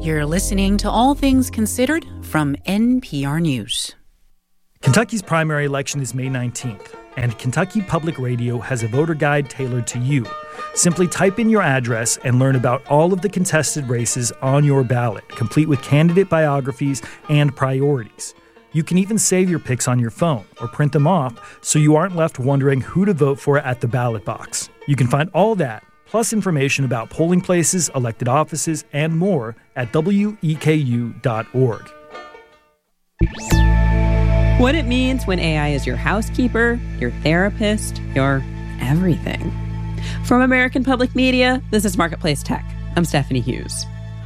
You're listening to All Things Considered from NPR News. Kentucky's primary election is May 19th, and Kentucky Public Radio has a voter guide tailored to you. Simply type in your address and learn about all of the contested races on your ballot, complete with candidate biographies and priorities. You can even save your picks on your phone or print them off so you aren't left wondering who to vote for at the ballot box. You can find all that, plus information about polling places, elected offices, and more at weku.org. What it means when AI is your housekeeper, your therapist, your everything. From American Public Media, this is Marketplace Tech. I'm Stephanie Hughes.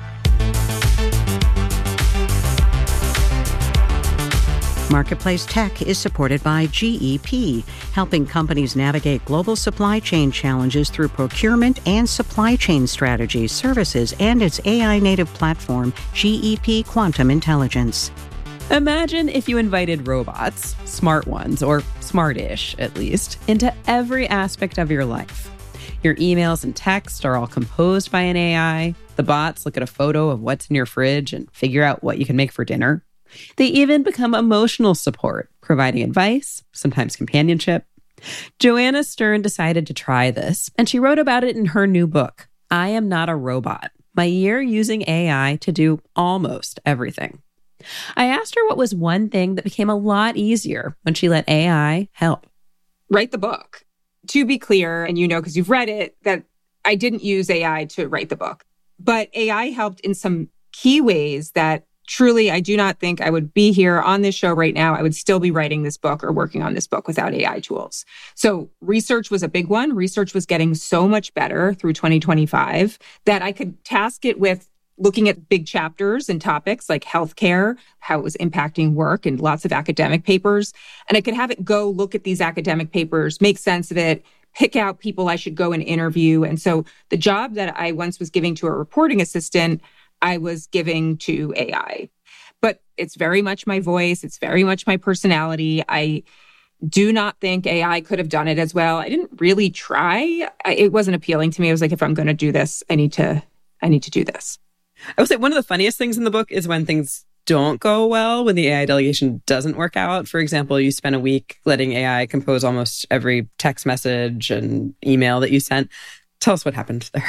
Marketplace Tech is supported by GEP, helping companies navigate global supply chain challenges through procurement and supply chain strategies, services, and its AI-native platform, GEP Quantum Intelligence. Imagine if you invited robots, smart ones, or smartish at least, into every aspect of your life. Your emails and texts are all composed by an AI. The bots look at a photo of what's in your fridge and figure out what you can make for dinner. They even become emotional support, providing advice, sometimes companionship. Joanna Stern decided to try this, and she wrote about it in her new book, I Am Not a Robot, My Year Using AI to Do Almost Everything. I asked her what was one thing that became a lot easier when she let AI help. Write the book. To be clear, and you know because you've read it, that I didn't use AI to write the book. But AI helped in some key ways that truly, I do not think I would be here on this show right now. I would still be writing this book or working on this book without AI tools. So research was a big one. Research was getting so much better through 2025 that I could task it with looking at big chapters and topics like healthcare, how it was impacting work, and lots of academic papers. And I could have it go look at these academic papers, make sense of it, pick out people I should go and interview. And so the job that I once was giving to a reporting assistant, I was giving to AI. But it's very much my voice. It's very much my personality. I do not think AI could have done it as well. I didn't really try. It wasn't appealing to me. I was like, if I'm going to do this, I need to do this. I would say one of the funniest things in the book is when things don't go well, when the AI delegation doesn't work out. For example, you spent a week letting AI compose almost every text message and email that you sent. Tell us what happened there.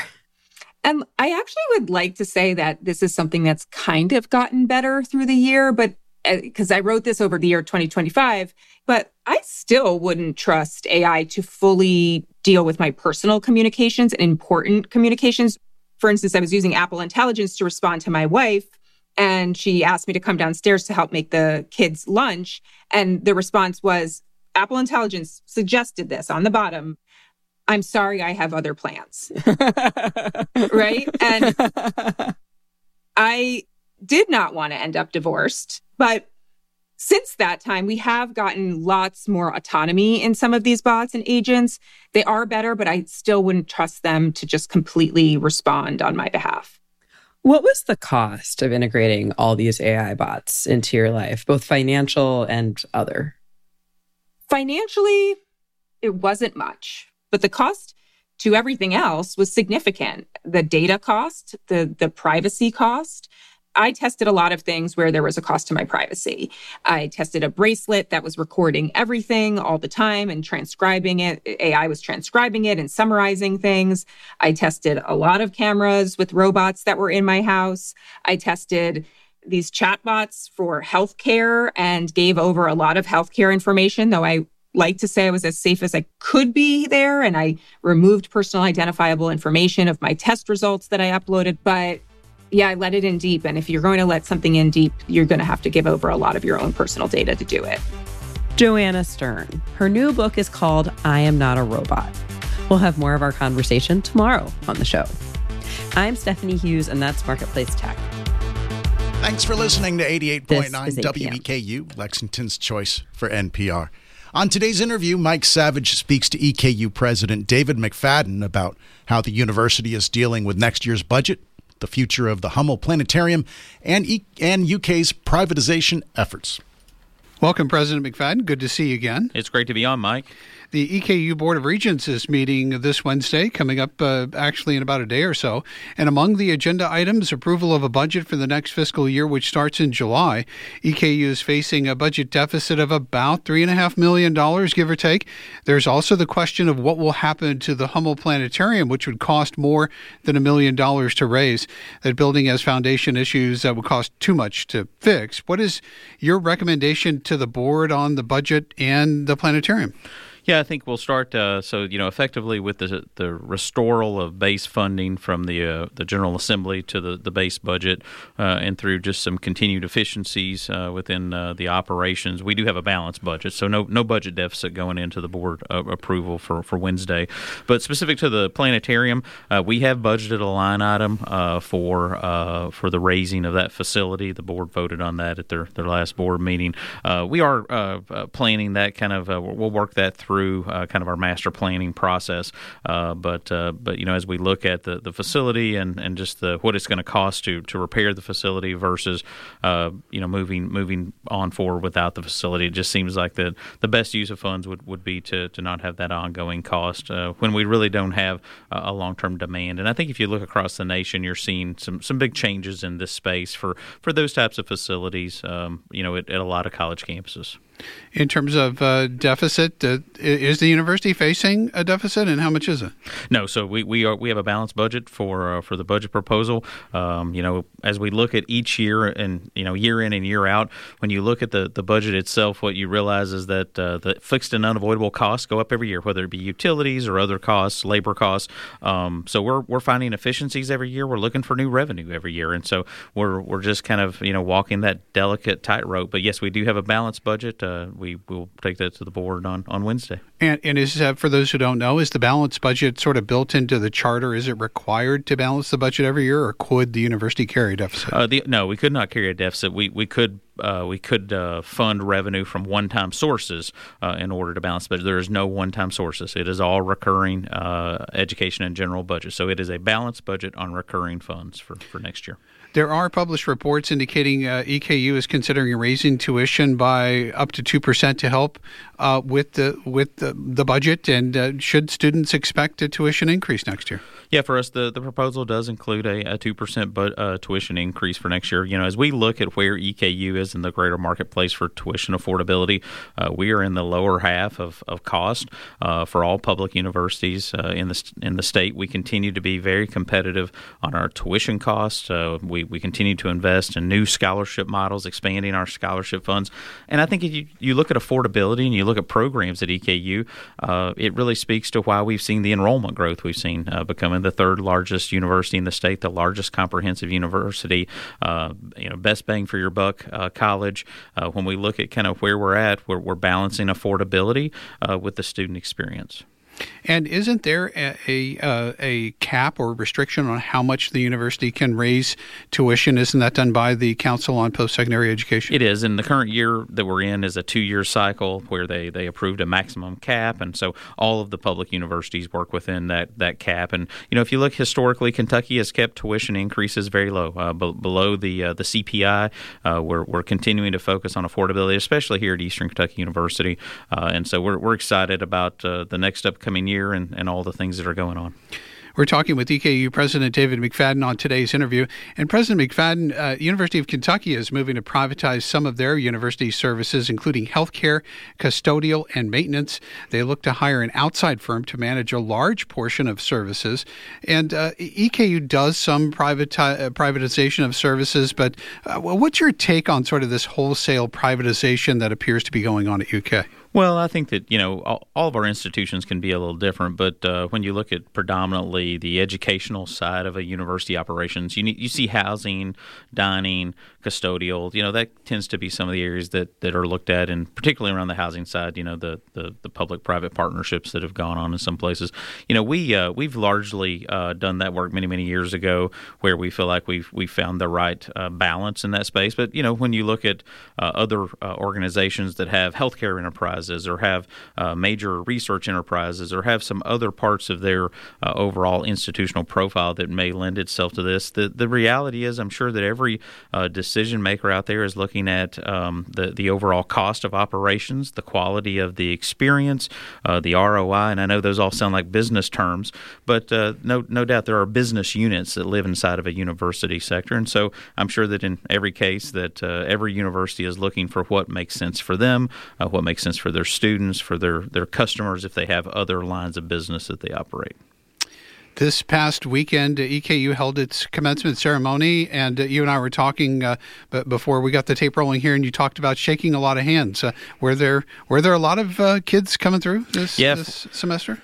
I actually would like to say that this is something that's kind of gotten better through the year, but because I wrote this over the year 2025, but I still wouldn't trust AI to fully deal with my personal communications and important communications. For instance, I was using Apple Intelligence to respond to my wife, and she asked me to come downstairs to help make the kids lunch. And the response was, Apple Intelligence suggested this on the bottom. I'm sorry, I have other plans. Right? And I did not want to end up divorced. But since that time, we have gotten lots more autonomy in some of these bots and agents. They are better, but I still wouldn't trust them to just completely respond on my behalf. What was the cost of integrating all these AI bots into your life, both financial and other? Financially, it wasn't much. But the cost to everything else was significant. The data cost, the privacy cost. I tested a lot of things where there was a cost to my privacy. I tested a bracelet that was recording everything all the time and transcribing it. AI was transcribing it and summarizing things. I tested a lot of cameras with robots that were in my house. I tested these chatbots for healthcare and gave over a lot of healthcare information, though I like to say I was as safe as I could be there. And I removed personal identifiable information of my test results that I uploaded. But yeah, I let it in deep. And if you're going to let something in deep, you're going to have to give over a lot of your own personal data to do it. Joanna Stern. Her new book is called I Am Not a Robot. We'll have more of our conversation tomorrow on the show. I'm Stephanie Hughes, and that's Marketplace Tech. Thanks for listening to 88.9 WEKU, Lexington's choice for NPR. On today's interview, Mike Savage speaks to EKU President David McFadden about how the university is dealing with next year's budget, the future of the Hummel Planetarium, and UK's privatization efforts. Welcome, President McFadden. Good to see you again. It's great to be on, Mike. The EKU Board of Regents is meeting this Wednesday, coming up actually in about a day or so. And among the agenda items, approval of a budget for the next fiscal year, which starts in July. EKU is facing a budget deficit of about $3.5 million, give or take. There's also the question of what will happen to the Hummel Planetarium, which would cost more than $1 million to raise. That building has foundation issues that would cost too much to fix. What is your recommendation to the board on the budget and the planetarium? Yeah, I think we'll start, effectively with the restoral of base funding from the General Assembly to the base budget and through just some continued efficiencies within the operations. We do have a balanced budget, so no budget deficit going into the board approval for Wednesday. But specific to the planetarium, we have budgeted a line item for the raising of that facility. The board voted on that at their last board meeting. We are planning that kind of, we'll work that through kind of our master planning process, but as we look at the facility and just what it's going to cost to repair the facility versus moving on forward without the facility, it just seems like the best use of funds would be to not have that ongoing cost when we really don't have a long-term demand. And I think if you look across the nation, you're seeing some big changes in this space for those types of facilities at a lot of college campuses. In terms of deficit, is the university facing a deficit, and how much is it? No, so we have a balanced budget for the budget proposal. As we look at each year and year in and year out, when you look at the budget itself, what you realize is that the fixed and unavoidable costs go up every year, whether it be utilities or other costs, labor costs. So we're finding efficiencies every year. We're looking for new revenue every year, and so we're just kind of walking that delicate tightrope. But yes, we do have a balanced budget. We will take that to the board on Wednesday. And is for those who don't know, is the balanced budget sort of built into the charter? Is it required to balance the budget every year, or could the university carry a deficit? No, we could not carry a deficit. We could fund revenue from one-time sources in order to balance the budget. There is no one-time sources. It is all recurring education and general budget. So it is a balanced budget on recurring funds for next year. There are published reports indicating EKU is considering raising tuition by up to 2% to help with the budget. And should students expect a tuition increase next year? Yeah, for us, the proposal does include a 2% tuition increase for next year. As we look at where EKU is in the greater marketplace for tuition affordability, we are in the lower half of cost for all public universities in the state. We continue to be very competitive on our tuition costs. We continue to invest in new scholarship models, expanding our scholarship funds. And I think if you look at affordability and you look at programs at EKU, it really speaks to why we've seen the enrollment growth we've seen, becoming the third largest university in the state, the largest comprehensive university, best bang for your buck college. When we look at kind of where we're at, we're balancing affordability with the student experience. And isn't there a cap or restriction on how much the university can raise tuition? Isn't that done by the Council on Post-Secondary Education? It is. And the current year that we're in is a 2-year cycle where they approved a maximum cap. And so all of the public universities work within that cap. And, if you look historically, Kentucky has kept tuition increases very low, below the CPI. We're continuing to focus on affordability, especially here at Eastern Kentucky University. And so we're excited about the next upcoming year and all the things that are going on. We're talking with EKU President David McFadden on today's interview. And President McFadden, University of Kentucky is moving to privatize some of their university services, including healthcare, custodial, and maintenance. They look to hire an outside firm to manage a large portion of services. And EKU does some privatization of services, but what's your take on sort of this wholesale privatization that appears to be going on at UK? Well, I think that, all of our institutions can be a little different, but when you look at predominantly the educational side of a university operations, you see housing, dining, custodial, that tends to be some of the areas that are looked at, and particularly around the housing side, the public-private partnerships that have gone on in some places. We've largely done that work many years ago where we feel like we've found the right balance in that space. But, when you look at other organizations that have healthcare enterprises, enterprises or have major research enterprises or have some other parts of their overall institutional profile that may lend itself to this. The reality is, I'm sure that every decision maker out there is looking at the overall cost of operations, the quality of the experience, the ROI, and I know those all sound like business terms, but no doubt there are business units that live inside of a university sector, and so I'm sure that in every case that every university is looking for what makes sense for them, what makes sense for their students, for their customers if they have other lines of business that they operate. This past weekend, EKU held its commencement ceremony, and you and I were talking before we got the tape rolling here, and you talked about shaking a lot of hands. Were there a lot of kids coming through this semester?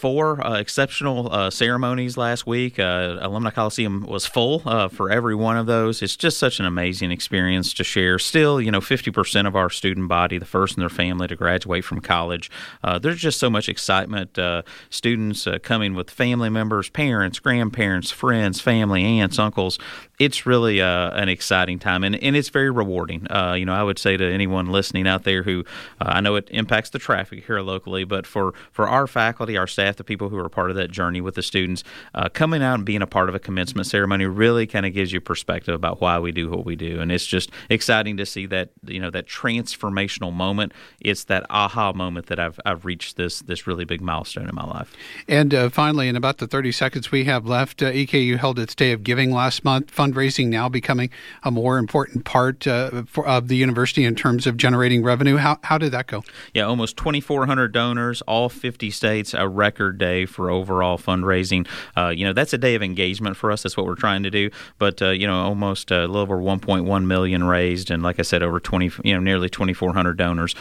4 exceptional ceremonies last week. Alumni Coliseum was full for every one of those. It's just such an amazing experience to share. Still, 50% of our student body, the first in their family to graduate from college. There's just so much excitement. Students coming with family members, parents, grandparents, friends, family, aunts, uncles. It's really an exciting time, and it's very rewarding. I would say to anyone listening out there who I know it impacts the traffic here locally, but for our faculty, our staff, the people who are part of that journey with the students, coming out and being a part of a commencement ceremony really kind of gives you perspective about why we do what we do, and it's just exciting to see that that transformational moment. It's that aha moment that I've reached this really big milestone in my life. And finally, in about the 30 seconds we have left, EKU held its Day of Giving last month. Fundraising now becoming a more important part of the university in terms of generating revenue. How did that go? Yeah, almost 2,400 donors, all 50 states, a record day for overall fundraising. That's a day of engagement for us. That's what we're trying to do. But, almost a little over 1.1 million raised. And like I said, over nearly 2,400 donors.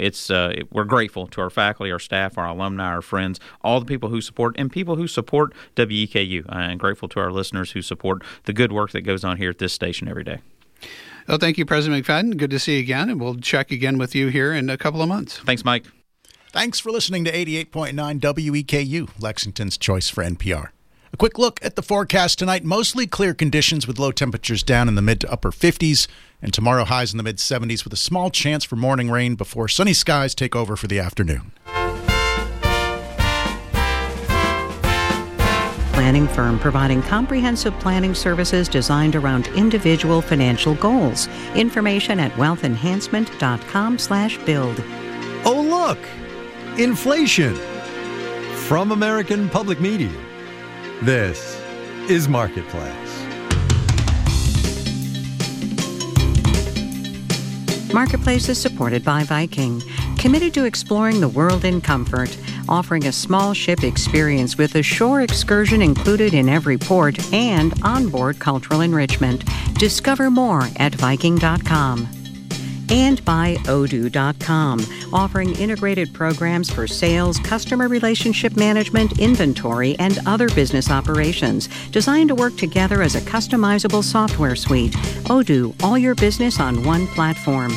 We're grateful to our faculty, our staff, our alumni, our friends, all the people who support and people who support WEKU. And grateful to our listeners who support the good work that goes on here at this station every day. Well, thank you, President McFadden. Good to see you again, and we'll check again with you here in a couple of months. Thanks, Mike. Thanks for listening to 88.9 WEKU, Lexington's choice for NPR. A quick look at the forecast tonight. Mostly clear conditions with low temperatures down in the mid to upper 50s, and tomorrow highs in the mid 70s with a small chance for morning rain before sunny skies take over for the afternoon. Planning firm providing comprehensive planning services designed around individual financial goals. Information at wealthenhancement.com/build. Oh, look! Inflation! From American Public Media. This is Marketplace. Marketplace is supported by Viking, committed to exploring the world in comfort, offering a small ship experience with a shore excursion included in every port and onboard cultural enrichment. Discover more at Viking.com. And by Odoo.com, offering integrated programs for sales, customer relationship management, inventory, and other business operations, designed to work together as a customizable software suite. Odoo, all your business on one platform.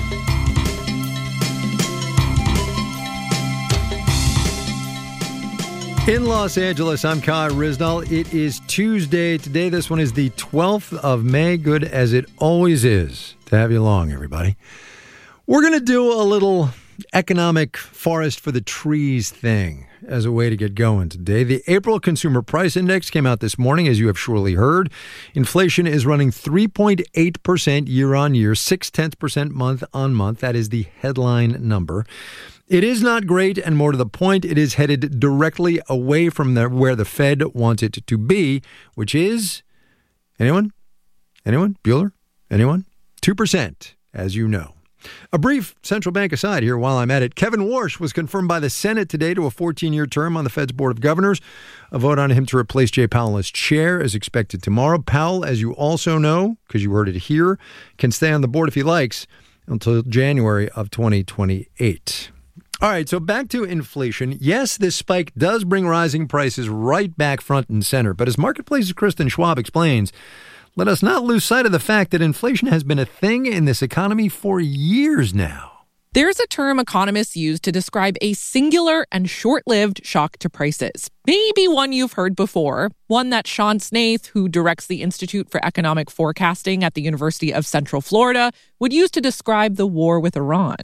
In Los Angeles, I'm Kai Riznal. It is Tuesday. Today, this one is the 12th of May. Good as it always is to have you along, everybody. We're going to do a little economic forest for the trees thing as a way to get going today. The April Consumer Price Index came out this morning, as you have surely heard. Inflation is running 3.8% year on year, 0.6% month on month. That is the headline number. It is not great, and more to the point, it is headed directly away from where the Fed wants it to be, which is, anyone? Bueller? Anyone? 2%, as you know. A brief central bank aside here while I'm at it. Kevin Warsh was confirmed by the Senate today to a 14-year term on the Fed's Board of Governors. A vote on him to replace Jay Powell as chair is expected tomorrow. Powell, as you also know, because you heard it here, can stay on the board if he likes until January of 2028. All right, so back to inflation. Yes, this spike does bring rising prices right back front and center. But as Marketplace's Kristen Schwab explains, let us not lose sight of the fact that inflation has been a thing in this economy for years now. There's a term economists use to describe a singular and short-lived shock to prices. Maybe one you've heard before, one that Sean Snaith, who directs the Institute for Economic Forecasting at the University of Central Florida, would use to describe the war with Iran.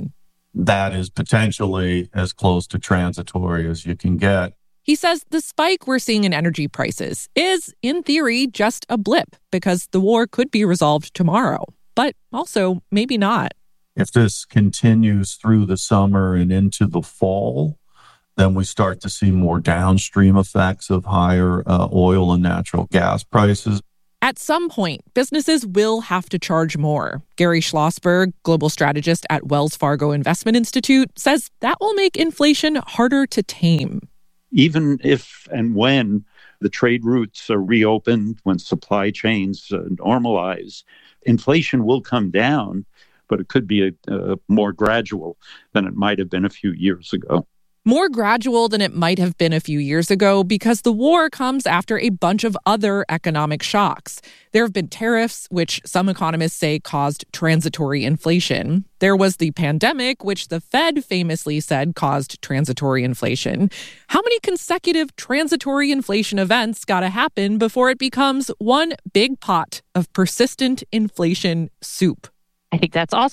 that is potentially as close to transitory as you can get. He says the spike we're seeing in energy prices is, in theory, just a blip because the war could be resolved tomorrow, but also maybe not. If this continues through the summer and into the fall, then we start to see more downstream effects of higher oil and natural gas prices. At some point, businesses will have to charge more. Gary Schlossberg, global strategist at Wells Fargo Investment Institute, says that will make inflation harder to tame. Even if and when the trade routes are reopened, when supply chains normalize, inflation will come down, but it could be more gradual than it might have been a few years ago. More gradual than it might have been a few years ago because the war comes after a bunch of other economic shocks. There have been tariffs, which some economists say caused transitory inflation. There was the pandemic, which the Fed famously said caused transitory inflation. How many consecutive transitory inflation events got to happen before it becomes one big pot of persistent inflation soup? I think that's also